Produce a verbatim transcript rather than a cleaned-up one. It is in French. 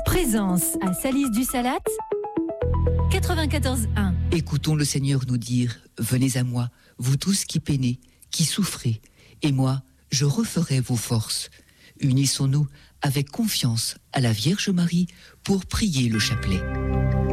Présence à Salis du Salat, quatre-vingt-quatorze un. Écoutons le Seigneur nous dire, venez à moi, vous tous qui peinez, qui souffrez, et moi, je referai vos forces. Unissons-nous avec confiance à la Vierge Marie pour prier le chapelet.